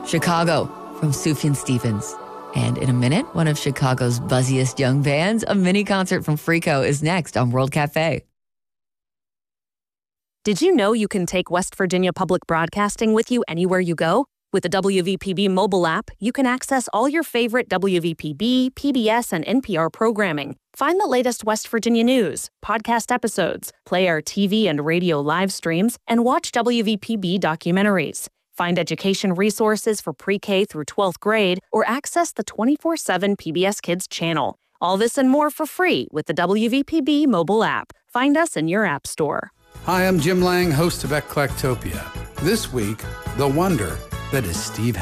Chicago from Sufjan Stevens. And in a minute, one of Chicago's buzziest young bands, a mini concert from Freako, is next on World Cafe. Did you know you can take West Virginia Public Broadcasting with you anywhere you go? With the WVPB mobile app, you can access all your favorite WVPB, PBS, and NPR programming. Find the latest West Virginia news, podcast episodes, play our TV and radio live streams, and watch WVPB documentaries. Find education resources for pre-K through 12th grade, or access the 24/7 PBS Kids channel. All this and more for free with the WVPB mobile app. Find us in your app store. Hi, I'm Jim Lang, host of Eclectopia. This week, the wonder that is Steve